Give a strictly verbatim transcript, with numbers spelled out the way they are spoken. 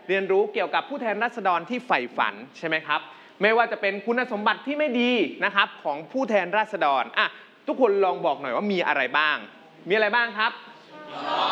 เรียนรู้เกี่ยวกับผู้แทนราษฎรที่ใฝ่ฝันใช่ไหมครับไม่ว่าจะเป็นคุณสมบัติที่ไม่ดีนะครับของผู้แทนราษฎรอ่ะทุกคนลองบอกหน่อยว่ามีอะไรบ้างมีอะไรบ้างครับ